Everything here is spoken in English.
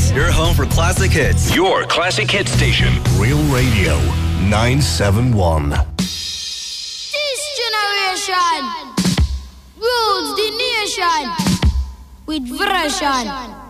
Your home for classic hits. Your classic hit station. Real Radio 971. This generation rules the nation with version.